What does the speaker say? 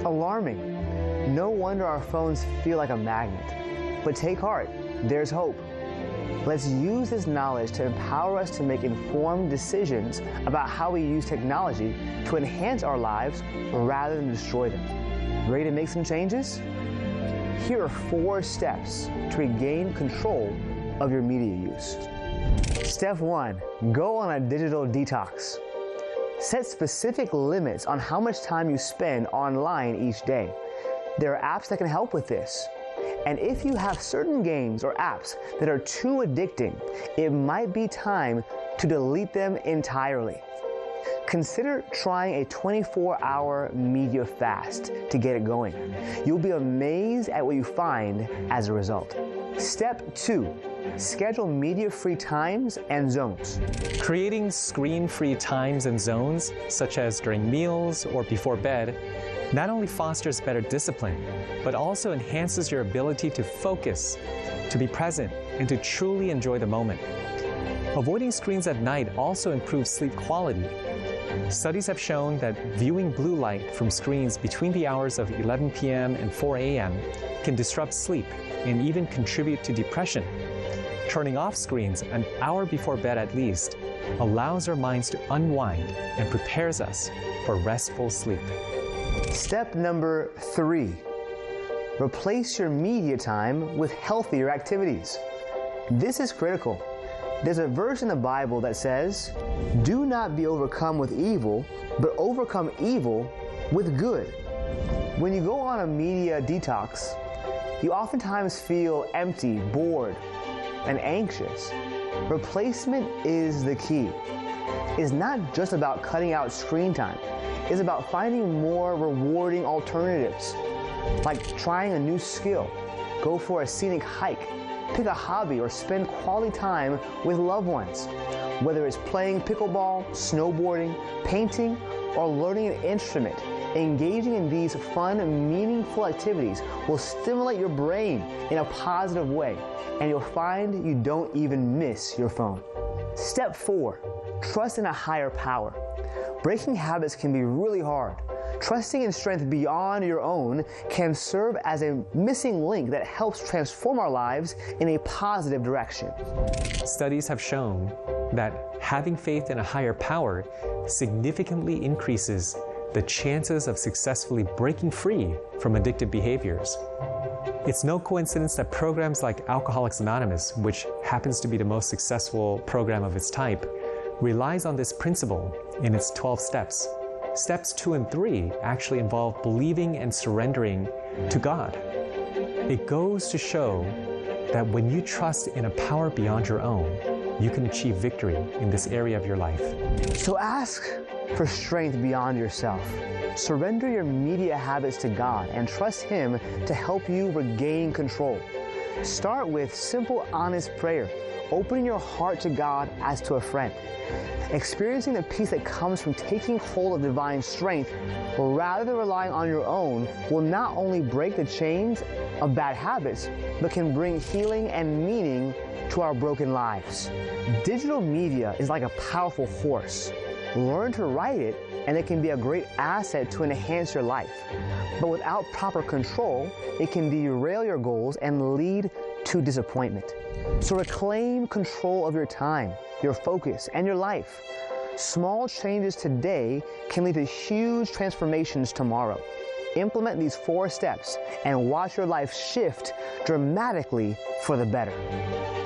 Alarming. No wonder our phones feel like a magnet. But take heart, there's hope. Let's use this knowledge to empower us to make informed decisions about how we use technology to enhance our lives rather than destroy them. Ready to make some changes? Here are 4 steps to regain control of your media use. Step 1, go on a digital detox. Set specific limits on how much time you spend online each day. There are apps that can help with this. And if you have certain games or apps that are too addicting, it might be time to delete them entirely. Consider trying a 24-hour media fast to get it going. You'll be amazed at what you find as a result. Step 2, schedule media-free times and zones. Creating screen-free times and zones, such as during meals or before bed, not only fosters better discipline, but also enhances your ability to focus, to be present, and to truly enjoy the moment. Avoiding screens at night also improves sleep quality. Studies have shown that viewing blue light from screens between the hours of 11 p.m. and 4 a.m. can disrupt sleep and even contribute to depression. Turning off screens an hour before bed at least allows our minds to unwind and prepares us for restful sleep. Step number 3, replace your media time with healthier activities. This is critical. There's a verse in the Bible that says, "Do not be overcome with evil, but overcome evil with good." When you go on a media detox, you oftentimes feel empty, bored, and anxious. Replacement is the key. It's not just about cutting out screen time. It's about finding more rewarding alternatives, like trying a new skill, go for a scenic hike, pick a hobby, or spend quality time with loved ones. Whether it's playing pickleball, snowboarding, painting, or learning an instrument, engaging in these fun, meaningful activities will stimulate your brain in a positive way, and you'll find you don't even miss your phone. Step 4, trust in a higher power. Breaking habits can be really hard. Trusting in strength beyond your own can serve as a missing link that helps transform our lives in a positive direction. Studies have shown that having faith in a higher power significantly increases the chances of successfully breaking free from addictive behaviors. It's no coincidence that programs like Alcoholics Anonymous, which happens to be the most successful program of its type, relies on this principle in its 12 steps. Steps 2 and 3 actually involve believing and surrendering to God. It goes to show that when you trust in a power beyond your own, you can achieve victory in this area of your life. So ask for strength beyond yourself. Surrender your media habits to God and trust Him to help you regain control. Start with simple, honest prayer, opening your heart to God as to a friend. Experiencing the peace that comes from taking hold of divine strength rather than relying on your own will not only break the chains of bad habits, but can bring healing and meaning to our broken lives. Digital media is like a powerful horse. Learn to ride it, and it can be a great asset to enhance your life. But without proper control, it can derail your goals and lead to disappointment. So reclaim control of your time, your focus, and your life. Small changes today can lead to huge transformations tomorrow. Implement these 4 steps and watch your life shift dramatically for the better.